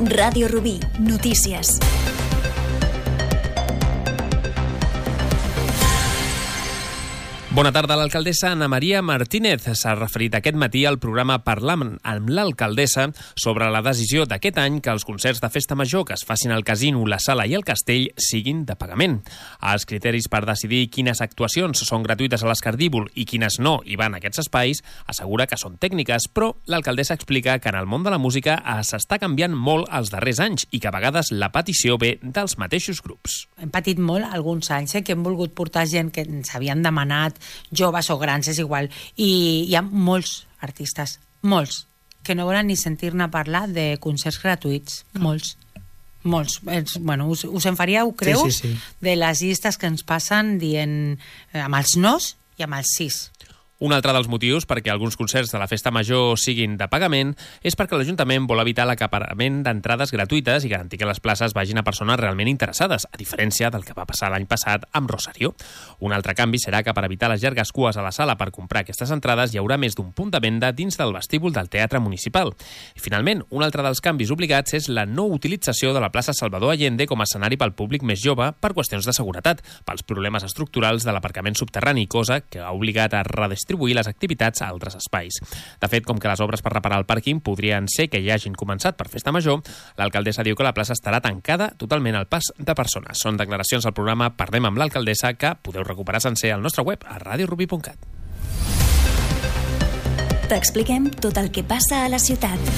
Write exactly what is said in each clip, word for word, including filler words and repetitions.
Ràdio Rubí, notícies. Bona tarda. L'alcaldessa Ana Maria Martínez s'ha referit aquest matí al programa Parlant amb l'alcaldessa sobre la decisió d'aquest any que els concerts de festa major que es facin al casino, la sala i el castell siguin de pagament. Els criteris per decidir quines actuacions són gratuïtes a l'Escardívol i quines no hi van a aquests espais assegura que són tècniques, però l'alcaldessa explica que en el món de la música s'està canviant molt els darrers anys i que a vegades la petició ve dels mateixos grups. Hem patit molt alguns anys eh, que hem volgut portar gent que ens havien demanat, joves o grans, és igual, i hi ha molts artistes, molts, que no volen ni sentir-ne parlar de concerts gratuïts, molts, molts. Es, bueno, us, us en faríeu creus sí, sí, sí. de les llistes que ens passen dient eh, amb els nos i amb els sís. Un altre dels motius perquè alguns concerts de la festa major siguin de pagament és perquè l'Ajuntament vol evitar l'acaparament d'entrades gratuïtes i garantir que les places vagin a persones realment interessades, a diferència del que va passar l'any passat amb Rosario. Un altre canvi serà que per evitar les llargues cues a la sala per comprar aquestes entrades hi haurà més d'un punt de venda dins del vestíbul del Teatre Municipal. I finalment, un altre dels canvis obligats és la no utilització de la plaça Salvador Allende com a escenari pel públic més jove per qüestions de seguretat, pels problemes estructurals de l'aparcament subterrani, cosa que ha obligat a redistribuir distribuir les activitats a altres espais. De fet, com que les obres per reparar el pàrquing podrien ser que ja hagin començat per festa major, l'alcaldessa diu que la plaça estarà tancada totalment al pas de persones. Són declaracions al programa Parlem amb l'alcaldessa que podeu recuperar sencer al nostre web a radio rubí punt cat. T'expliquem tot el que passa a la ciutat.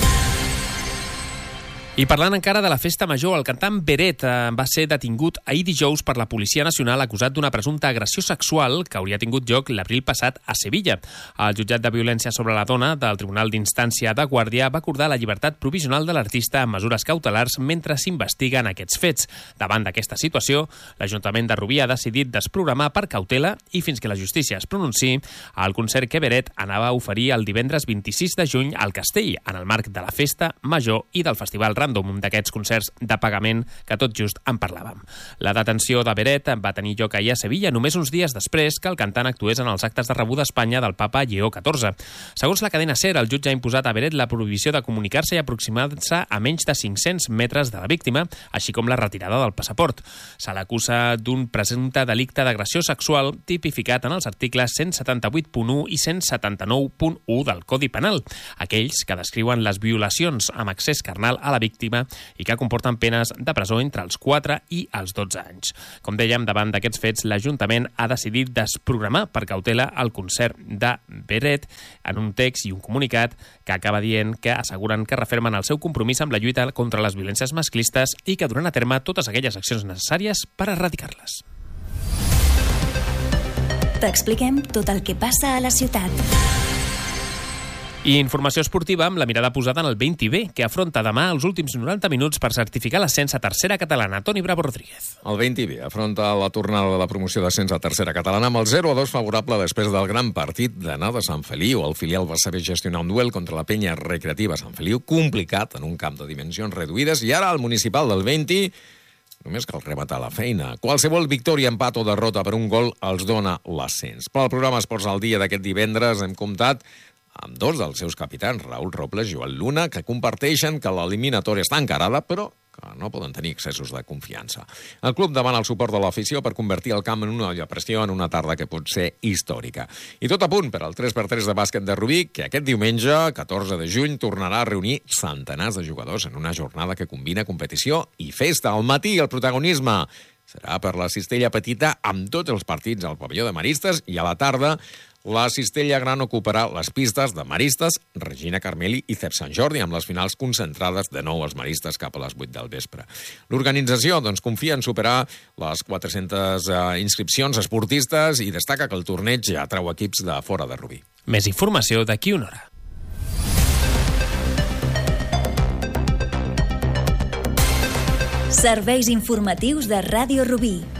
I parlant encara de la festa major, el cantant Beret eh, va ser detingut ahir dijous per la Policia Nacional acusat d'una presumpta agressió sexual que hauria tingut lloc l'abril passat a Sevilla. El jutjat de violència sobre la dona del Tribunal d'Instància de Guàrdia va acordar la llibertat provisional de l'artista amb mesures cautelars mentre s'investiguen aquests fets. Davant d'aquesta situació, l'Ajuntament de Rubí ha decidit desprogramar per cautela i fins que la justícia es pronunciï el concert que Beret anava a oferir el divendres vint-i-sis de juny al Castell, en el marc de la festa major i del Festival Random, un d'aquests concerts de pagament que tot just en parlàvem. La detenció de Beret va tenir lloc ahir a Sevilla només uns dies després que el cantant actués en els actes de rebuda a Espanya del papa Lleó catorze. Segons la cadena SER, el jutge ha imposat a Beret la prohibició de comunicar-se i aproximar-se a menys de cinc-cents metres de la víctima, així com la retirada del passaport. Se l'acusa d'un presumpte delicte d'agressió sexual tipificat en els articles cent setanta-vuit punt u i cent setanta-nou punt u del Codi Penal, aquells que descriuen les violacions amb accés carnal a la víctima i que comporten penes de presó entre els quatre i els dotze anys. Com dèiem, davant d'aquests fets, l'Ajuntament ha decidit desprogramar per cautela el concert de Beret en un text i un comunicat que acaba dient que asseguren que refermen el seu compromís amb la lluita contra les violències masclistes i que duran a terme totes aquelles accions necessàries per erradicar-les. T'expliquem tot el que passa a la ciutat. I informació esportiva amb la mirada posada en el vint B, que afronta demà els últims noranta minuts per certificar l'ascens a tercera catalana. Toni Bravo Rodríguez. El vint B afronta la tornada de la promoció d'ascens a tercera catalana amb el zero a dos favorable després del gran partit d'anar de Sant Feliu. El filial va saber gestionar un duel contra la penya recreativa Sant Feliu, complicat en un camp de dimensions reduïdes, i ara el municipal del vint només cal rematar la feina. Qualsevol victòria, empat o derrota per un gol els dona l'ascens. Pel programa Esports al Dia d'aquest divendres hem comptat amb dos dels seus capitans, Raül Robles i Joan Luna, que comparteixen que l'eliminatòria està encarada, però que no poden tenir excessos de confiança. El club demana el suport de l'afició per convertir el camp en una olla a pressió en una tarda que pot ser històrica. I tot a punt per al tres per tres de bàsquet de Rubí, que aquest diumenge, catorze de juny, tornarà a reunir centenars de jugadors en una jornada que combina competició i festa. Al matí, el protagonisme serà per la cistella petita amb tots els partits al pavelló de Maristes, i a la tarda la cistella gran ocuparà les pistes de Maristes, Regina Carmeli i Cep Sant Jordi, amb les finals concentrades de nou als Maristes cap a les vuit del vespre. L'organització doncs, confia en superar les quatre-centes uh, inscripcions esportistes i destaca que el torneig ja atrau equips de fora de Rubí. Més informació d'aquí una hora. Serveis informatius de Ràdio Rubí.